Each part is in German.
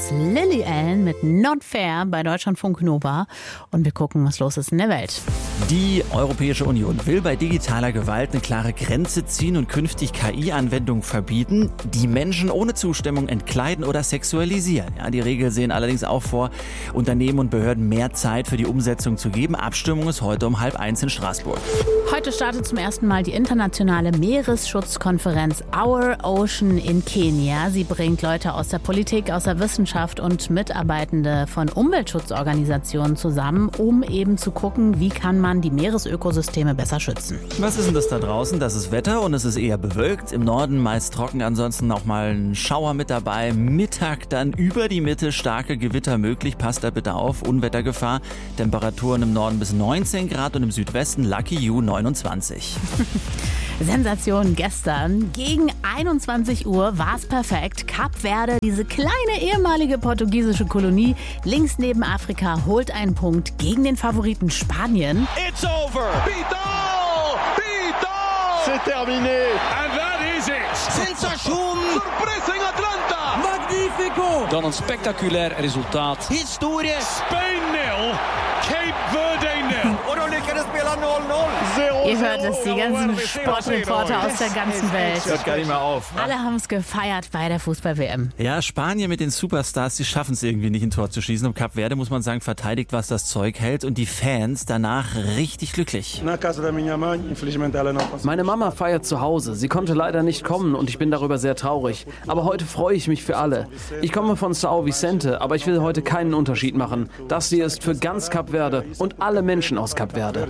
ist Lily Allen mit Not Fair bei Deutschlandfunk Nova und wir gucken, was los ist in der Welt. Die Europäische Union will bei digitaler Gewalt eine klare Grenze ziehen und künftig KI-Anwendungen verbieten, die Menschen ohne Zustimmung entkleiden oder sexualisieren. Ja, die Regeln sehen allerdings auch vor, Unternehmen und Behörden mehr Zeit für die Umsetzung zu geben. Abstimmung ist heute um 12:30 in Straßburg. Heute startet zum ersten Mal die internationale Meeresschutzkonferenz Our Ocean in Kenia. Sie bringt Leute aus der Politik, aus der Wissenschaft und Mitarbeitende von Umweltschutzorganisationen zusammen, um eben zu gucken, wie kann man die Meeresökosysteme besser schützen. Was ist denn das da draußen? Das ist Wetter und es ist eher bewölkt. Im Norden meist trocken, ansonsten auch mal ein Schauer mit dabei. Mittag dann über die Mitte starke Gewitter möglich. Passt da bitte auf, Unwettergefahr. Temperaturen im Norden bis 19 Grad und im Südwesten Lucky You 29. Sensation gestern. Gegen 21 Uhr war es perfekt. Kap Verde, diese kleine ehemalige portugiesische Kolonie links neben Afrika, holt einen Punkt gegen den Favoriten Spanien. It's over. Vidal! Vidal! C'est terminé. And that is it. Sensation! Surpresa in Atlanta! Magnifico! Dan een spectaculair resultaat. Historie! Spain 0, Cape Verde 0. Och de lyckades spela 0-0. Ihr hört es, die ganzen Sportreporter aus der ganzen Welt. Hört gar nicht mehr auf. Alle haben es gefeiert bei der Fußball-WM. Ja, Spanien mit den Superstars, die schaffen es irgendwie nicht, ein Tor zu schießen. Und Kap Verde, muss man sagen, verteidigt, was das Zeug hält. Und die Fans danach richtig glücklich. Meine Mama feiert zu Hause. Sie konnte leider nicht kommen und ich bin darüber sehr traurig. Aber heute freue ich mich für alle. Ich komme von São Vicente, aber ich will heute keinen Unterschied machen. Das hier ist für ganz Kap Verde und alle Menschen aus Kap Verde.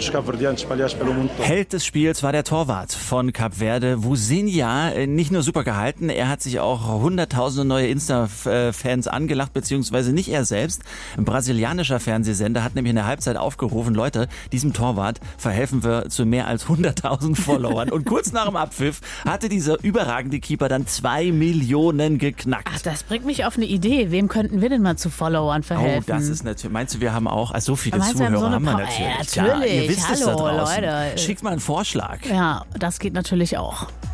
Held des Spiels war der Torwart von Kap Verde, Vuzinha, nicht nur super gehalten, er hat sich auch hunderttausende neue Insta-Fans angelacht, beziehungsweise nicht er selbst. Ein brasilianischer Fernsehsender hat nämlich in der Halbzeit aufgerufen, Leute, diesem Torwart verhelfen wir zu mehr als 100.000 Followern. Und kurz nach dem Abpfiff hatte dieser überragende Keeper dann 2 Millionen geknackt. Ach, das bringt mich auf eine Idee. Wem könnten wir denn mal zu Followern verhelfen? Oh, das ist natürlich, meinst du, wir haben auch, so viele Meinst du, Zuhörer haben wir natürlich. natürlich. Natürlich, Ja, ihr wisst es da hallo, draußen. Leute. Schickt mal einen Vorschlag. Ja, das geht natürlich auch.